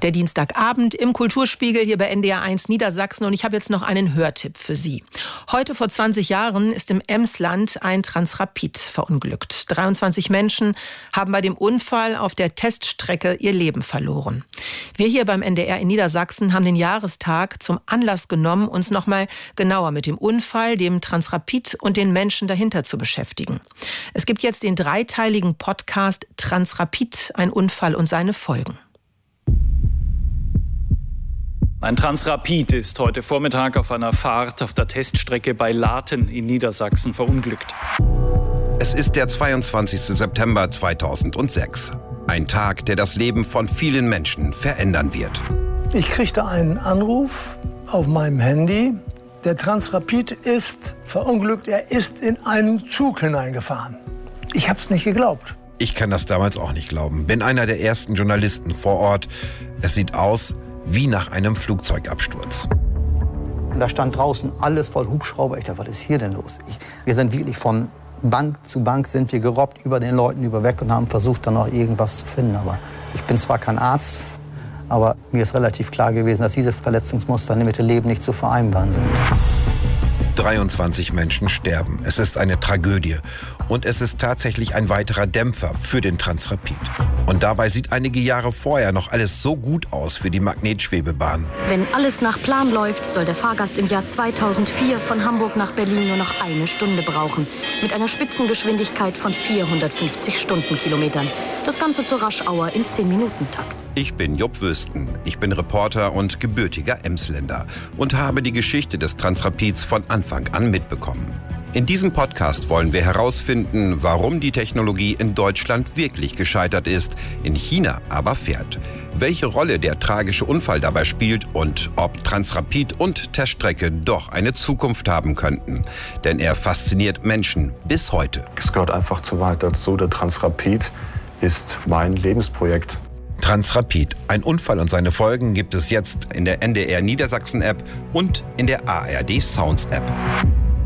Der Dienstagabend im Kulturspiegel hier bei NDR1 Niedersachsen und ich habe jetzt noch einen Hörtipp für Sie. Heute vor 20 Jahren ist im Emsland ein Transrapid verunglückt. 23 Menschen haben bei dem Unfall auf der Teststrecke ihr Leben verloren. Wir hier beim NDR in Niedersachsen haben den Jahrestag zum Anlass genommen, uns noch mal genauer mit dem Unfall, dem Transrapid und den Menschen dahinter zu beschäftigen. Es gibt jetzt den dreiteiligen Podcast Transrapid, ein Unfall und seine Folgen. Ein Transrapid ist heute Vormittag auf einer Fahrt auf der Teststrecke bei Laten in Niedersachsen verunglückt. Es ist der 22. September 2006. Ein Tag, der das Leben von vielen Menschen verändern wird. Ich kriegte einen Anruf auf meinem Handy. Der Transrapid ist verunglückt. Er ist in einen Zug hineingefahren. Ich habe es nicht geglaubt. Ich kann das damals auch nicht glauben. Bin einer der ersten Journalisten vor Ort. Es sieht aus wie nach einem Flugzeugabsturz. Da stand draußen alles voll Hubschrauber. Ich dachte, was ist hier denn los? Wir sind wirklich von Bank zu Bank sind wir gerobbt über den Leuten weg und haben versucht, dann noch irgendwas zu finden. Aber ich bin zwar kein Arzt, aber mir ist relativ klar gewesen, dass diese Verletzungsmuster mit dem Leben nicht zu vereinbaren sind. 23 Menschen sterben. Es ist eine Tragödie. Und es ist tatsächlich ein weiterer Dämpfer für den Transrapid. Und dabei sieht einige Jahre vorher noch alles so gut aus für die Magnetschwebebahn. Wenn alles nach Plan läuft, soll der Fahrgast im Jahr 2004 von Hamburg nach Berlin nur noch 1 Stunde brauchen. Mit einer Spitzengeschwindigkeit von 450 Stundenkilometern. Das Ganze zur Raschauer im 10-Minuten-Takt. Ich bin Jupp Wüsten. Ich bin Reporter und gebürtiger Emsländer und habe die Geschichte des Transrapids von Anfang an mitbekommen. In diesem Podcast wollen wir herausfinden, warum die Technologie in Deutschland wirklich gescheitert ist, in China aber fährt. Welche Rolle der tragische Unfall dabei spielt und ob Transrapid und Teststrecke doch eine Zukunft haben könnten. Denn er fasziniert Menschen bis heute. Es gehört einfach zu weit dazu. Der Transrapid ist mein Lebensprojekt. Transrapid, ein Unfall und seine Folgen gibt es jetzt in der NDR Niedersachsen App und in der ARD Sounds App.